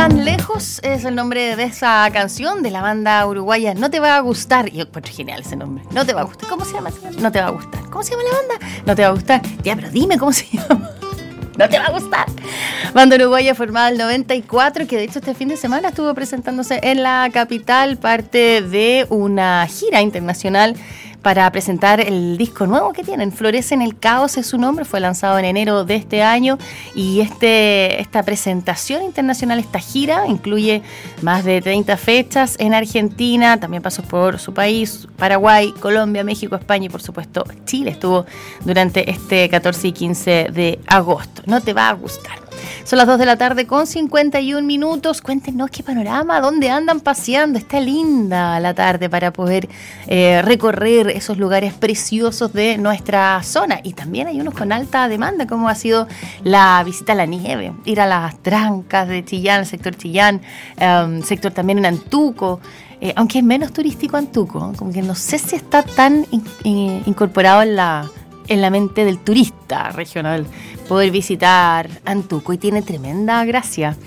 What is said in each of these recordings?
Tan lejos es el nombre de esa canción de la banda uruguaya No Te Va a Gustar. Yo encuentro genial ese nombre. No Te Va a Gustar. ¿Cómo se llama ese nombre? No Te Va a Gustar. ¿Cómo se llama la banda? No Te Va a Gustar. Ya, pero dime cómo se llama. No Te Va a Gustar. Banda uruguaya formada en el 94, que de hecho este fin de semana estuvo presentándose en la capital, parte de una gira internacional para presentar el disco nuevo que tienen. Florece en el Caos es su nombre, fue lanzado en enero de este año y esta presentación internacional, esta gira, incluye más de 30 fechas en Argentina, también pasó por su país, Paraguay, Colombia, México, España y por supuesto Chile. Estuvo durante este 14 y 15 de agosto. No Te Va a Gustar. Son las 2 de la tarde con 51 minutos. Cuéntenos qué panorama, dónde andan paseando. Está linda la tarde para poder recorrer esos lugares preciosos de nuestra zona. Y también hay unos con alta demanda, como ha sido la visita a la nieve. Ir a las trancas de Chillán, el sector Chillán, sector también en Antuco. Aunque es menos turístico Antuco, como que no sé si está tan incorporado en la mente del turista regional poder visitar Antuco, y tiene tremenda gracia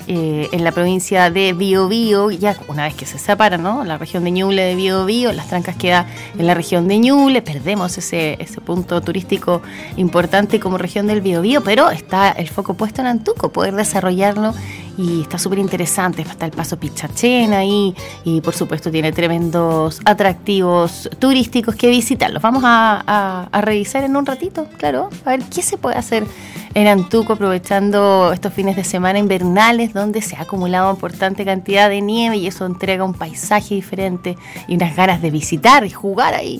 en la provincia de Biobío, ya una vez que se separa, ¿no?, la región de Ñuble de Biobío, las trancas queda en la región de Ñuble, perdemos ese punto turístico importante como región del Biobío, pero está el foco puesto en Antuco, poder desarrollarlo. Y está súper interesante, está el Paso Pichachén ahí y por supuesto tiene tremendos atractivos turísticos que visitar. Los vamos a revisar en un ratito, claro, a ver qué se puede hacer en Antuco aprovechando estos fines de semana invernales donde se ha acumulado importante cantidad de nieve y eso entrega un paisaje diferente y unas ganas de visitar y jugar ahí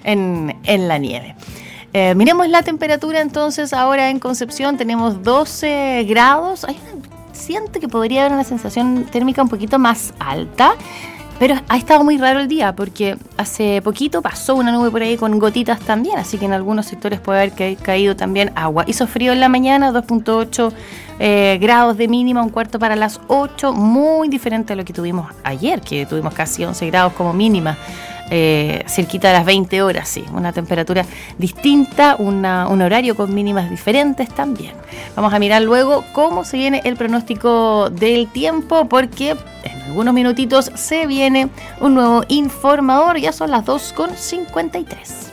en la nieve. Miremos la temperatura entonces. Ahora en Concepción tenemos 12 grados. Siento que podría haber una sensación térmica un poquito más alta, pero ha estado muy raro el día porque hace poquito pasó una nube por ahí con gotitas también, así que en algunos sectores puede haber caído también agua. Hizo frío en la mañana, 2.8 grados de mínima, un cuarto para las 8, muy diferente a lo que tuvimos ayer, que tuvimos casi 11 grados como mínima. Cerquita de las 20 horas, sí, una temperatura distinta, un horario con mínimas diferentes también. Vamos a mirar luego cómo se viene el pronóstico del tiempo, porque en algunos minutitos se viene un nuevo informador. Ya son las 2:53.